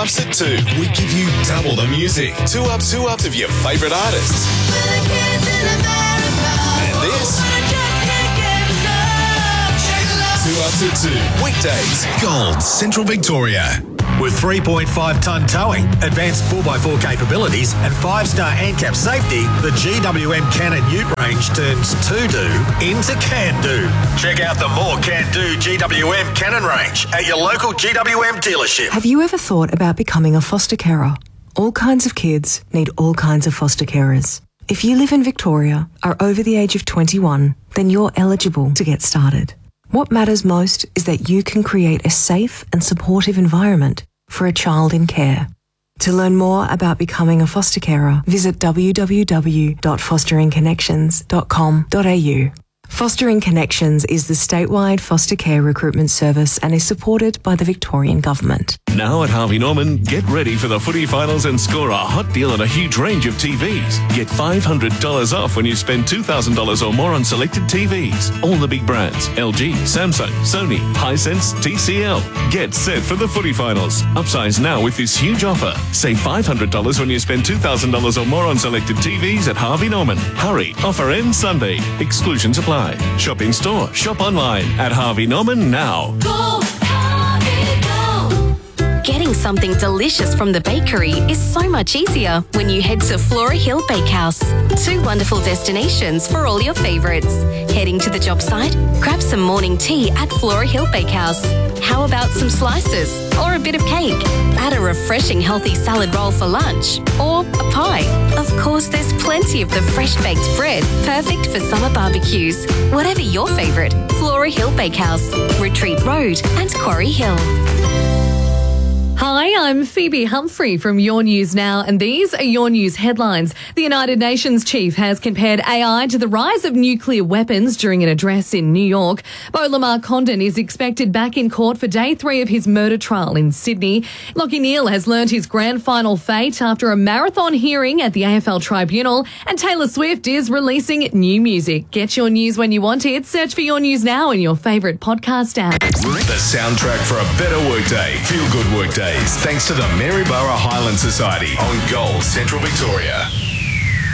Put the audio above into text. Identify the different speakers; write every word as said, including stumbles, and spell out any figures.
Speaker 1: Ups at two. We give you double the music. Two Ups, Two Ups of your favourite artists. And this. Two Ups at two. Weekdays. Gold, Central Victoria.
Speaker 2: With three point five tonne towing, advanced four by four capabilities and five star ANCAP safety, the G W M Cannon Ute range turns to-do into can-do. Check out the more can-do G W M Cannon range at your local G W M dealership.
Speaker 3: Have you ever thought about becoming a foster carer? All kinds of kids need all kinds of foster carers. If you live in Victoria, are over the age of twenty-one, then you're eligible to get started. What matters most is that you can create a safe and supportive environment for a child in care. To learn more about becoming a foster carer, visit w w w dot fostering connections dot com dot a u. Fostering Connections is the statewide foster care recruitment service and is supported by the Victorian Government.
Speaker 4: Now at Harvey Norman, get ready for the footy finals and score a hot deal on a huge range of T Vs. Get five hundred dollars off when you spend two thousand dollars or more on selected T Vs. All the big brands, L G, Samsung, Sony, Hisense, T C L. Get set for the footy finals. Upsize now with this huge offer. Save five hundred dollars when you spend two thousand dollars or more on selected T Vs at Harvey Norman. Hurry, offer ends Sunday. Exclusions apply. Shop in store, shop online at Harvey Norman now.
Speaker 5: Go, Harvey, go. Getting something delicious from the bakery is so much easier when you head to Flora Hill Bakehouse. Two wonderful destinations for all your favourites. Heading to the job site? Grab some morning tea at Flora Hill Bakehouse. How about some slices or a bit of cake? Add a refreshing healthy salad roll for lunch or a pie. Of course, there's plenty of the fresh baked bread, perfect for summer barbecues. Whatever your favourite, Flora Hill Bakehouse, Retreat Road and Quarry Hill.
Speaker 6: Hi, I'm Phoebe Humphrey from Your News Now, and these are Your News headlines. The United Nations chief has compared A I to the rise of nuclear weapons during an address in New York. Beau Lamar Condon is expected back in court for day three of his murder trial in Sydney. Lachie Neale has learned his grand final fate after a marathon hearing at the A F L Tribunal, and Taylor Swift is releasing new music. Get your news when you want it. Search for Your News Now in your favourite podcast app.
Speaker 1: The soundtrack for a better workday. Feel good workdays. Thanks to the Maryborough Highland Society on Gold, Central Victoria.